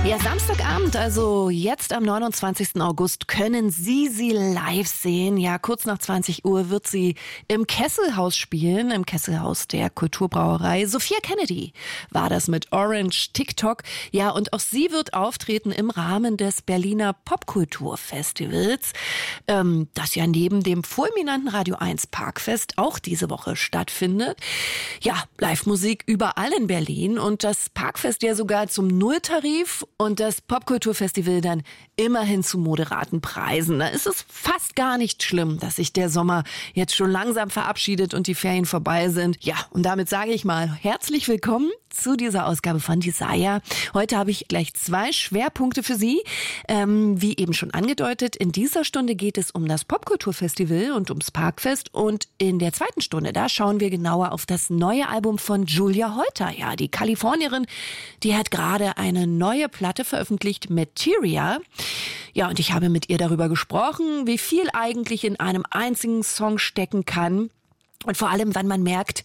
Ja, Samstagabend, also jetzt am 29. August, können Sie sie live sehen. Ja, kurz nach 20 Uhr wird sie im Kesselhaus spielen, im Kesselhaus der Kulturbrauerei. Sophia Kennedy war das mit Orange TikTok. Ja, und auch sie wird auftreten im Rahmen des Berliner Popkulturfestivals, das ja neben dem fulminanten Radio 1 Parkfest auch diese Woche stattfindet. Ja, Live-Musik überall in Berlin und das Parkfest ja sogar zum Nulltarif. Und das Popkulturfestival dann immerhin zu moderaten Preisen. Da ist es fast gar nicht schlimm, dass sich der Sommer jetzt schon langsam verabschiedet und die Ferien vorbei sind. Ja, und damit sage ich mal herzlich willkommen zu dieser Ausgabe von Desire. Heute habe ich gleich 2 Schwerpunkte für Sie. Wie eben schon angedeutet, in dieser Stunde geht es um das Popkulturfestival und ums Parkfest. Und in der zweiten Stunde, da schauen wir genauer auf das neue Album von Julia Holter. Ja, die Kalifornierin, die hat gerade eine neue Platte veröffentlicht, Materia. Ja, und ich habe mit ihr darüber gesprochen, wie viel eigentlich in einem einzigen Song stecken kann. Und vor allem, wann man merkt,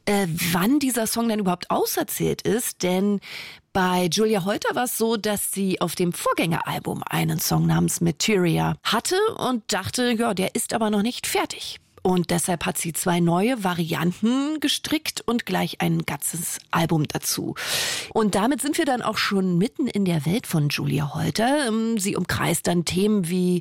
wann dieser Song denn überhaupt auserzählt ist. Denn bei Julia Holter war es so, dass sie auf dem Vorgängeralbum einen Song namens Materia hatte und dachte, ja, der ist aber noch nicht fertig. Und deshalb hat sie 2 neue Varianten gestrickt und gleich ein ganzes Album dazu. Und damit sind wir dann auch schon mitten in der Welt von Julia Holter. Sie umkreist dann Themen wie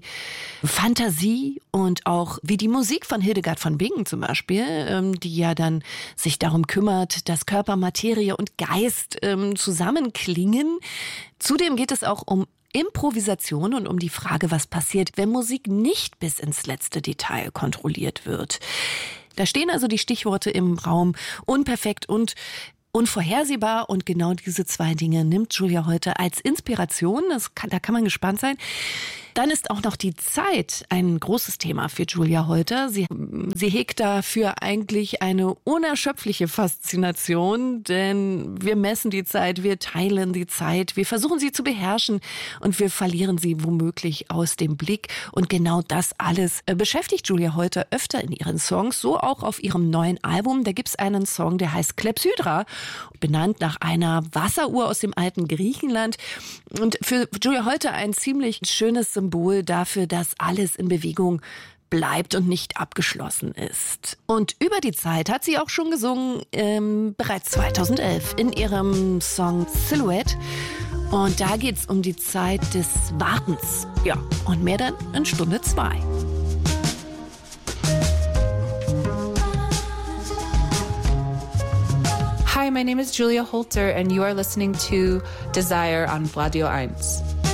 Fantasie und auch wie die Musik von Hildegard von Bingen zum Beispiel, die ja dann sich darum kümmert, dass Körper, Materie und Geist zusammenklingen. Zudem geht es auch um Improvisation und um die Frage, was passiert, wenn Musik nicht bis ins letzte Detail kontrolliert wird. Da stehen also die Stichworte im Raum: unperfekt und unvorhersehbar, und genau diese 2 Dinge nimmt Julia Holter als Inspiration. Da kann man gespannt sein. Dann ist auch noch die Zeit ein großes Thema für Julia Holter. Sie hegt dafür eigentlich eine unerschöpfliche Faszination, denn wir messen die Zeit, wir teilen die Zeit, wir versuchen sie zu beherrschen und wir verlieren sie womöglich aus dem Blick. Und genau das alles beschäftigt Julia Holter öfter in ihren Songs, so auch auf ihrem neuen Album. Da gibt's einen Song, der heißt Klepsydra, benannt nach einer Wasseruhr aus dem alten Griechenland. Und für Julia Holter ein ziemlich schönes Symbol dafür, dass alles in Bewegung bleibt und nicht abgeschlossen ist. Und über die Zeit hat sie auch schon gesungen, bereits 2011 in ihrem Song Silhouette. Und da geht's um die Zeit des Wartens. Ja, und mehr dann in Stunde 2. Hi, my name is Julia Holter and you are listening to Desire on Radio 1.